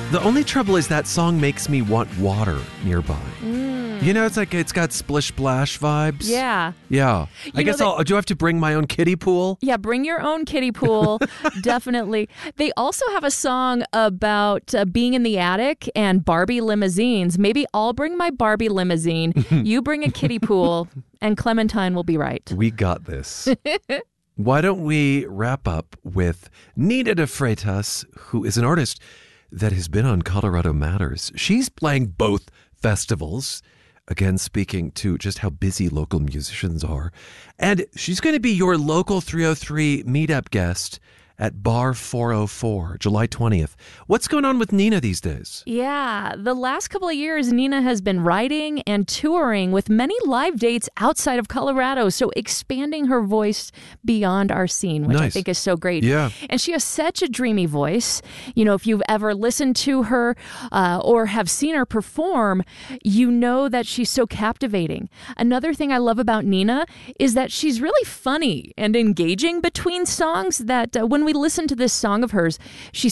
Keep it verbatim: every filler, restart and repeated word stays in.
The only trouble is that song makes me want water nearby. Mm. You know, it's like it's got splish splash vibes. Yeah. Yeah. You I guess that, I'll, do I have to bring my own kiddie pool? Yeah, bring your own kiddie pool. Definitely. They also have a song about uh, being in the attic and Barbie limousines. Maybe I'll bring my Barbie limousine. You bring a kiddie pool, and Clementine will be right. We got this. Why don't we wrap up with Nina de Freitas, who is an artist that has been on Colorado Matters. She's playing both festivals, again, speaking to just how busy local musicians are. And she's going to be your local three oh three meetup guest at Bar four oh four, July twentieth. What's going on with Nina these days? Yeah, the last couple of years, Nina has been writing and touring with many live dates outside of Colorado, so expanding her voice beyond our scene, which Nice. I think is so great. Yeah. And she has such a dreamy voice. You know, if you've ever listened to her uh, or have seen her perform, you know that she's so captivating. Another thing I love about Nina is that she's really funny and engaging between songs, that uh, when we listen to this song of hers, she